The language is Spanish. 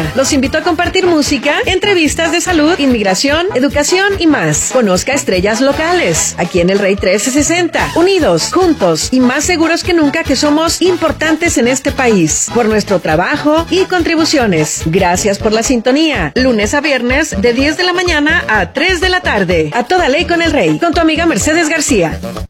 Los invito a compartir música, entrevistas de salud, inmigración, educación y más. Conozca estrellas locales, aquí en el Rey 1360. Unidos, juntos y más seguros que nunca que somos importantes en este país. Por nuestro trabajo y contribuciones. Gracias por la sintonía. Lunes a viernes de 10 de la mañana a 3 de la tarde. A toda ley con el Rey. Con tu amiga Mercedes García.